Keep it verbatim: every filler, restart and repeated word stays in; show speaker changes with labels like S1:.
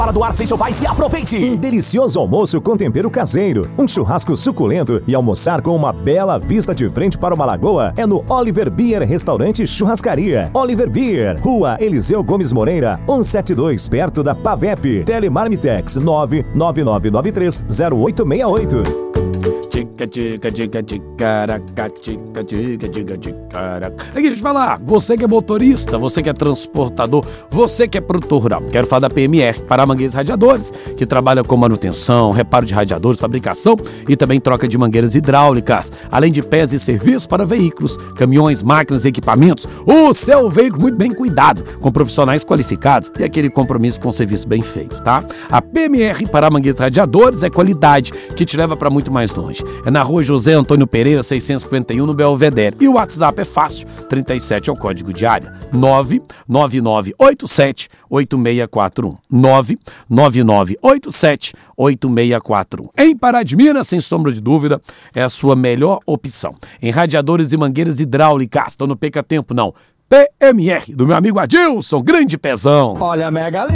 S1: Para doar sem seu pai, se aproveite!
S2: Um delicioso almoço com tempero caseiro, um churrasco suculento e almoçar com uma bela vista de frente para uma lagoa é no Oliver Beer Restaurante Churrascaria. Oliver Beer, Rua Eliseu Gomes Moreira, cento e setenta e dois, perto da Pavep. Telemarmitex nove nove nove nove três zero oito seis oito.
S3: Tica, tica, tica, ticaraca, tica, tica, tica, ticaraca. Aqui, deixa eu falar, você que é motorista, você que é transportador, você que é produtor rural. Quero falar da P M R, Paramangueiras Radiadores, que trabalha com manutenção, reparo de radiadores, fabricação e também troca de mangueiras hidráulicas, além de pés e serviços para veículos, caminhões, máquinas e equipamentos. O seu veículo muito bem cuidado, com profissionais qualificados e aquele compromisso com o serviço bem feito, tá? A P M R, Paramangueiras Radiadores, é qualidade que te leva para muito mais longe. É na rua José Antônio Pereira, seiscentos e cinquenta e um, no Belvedere. E o WhatsApp é fácil, trinta e sete é o código de área, nove nove nove oito sete oito seis quatro um, nove nove nove oito sete oito seis quatro um. Em Pará de Minas, sem sombra de dúvida, é a sua melhor opção. Em radiadores e mangueiras hidráulicas, estão no Perca Tempo não, P M R, do meu amigo Adilson, grande pezão.
S1: Olha, mega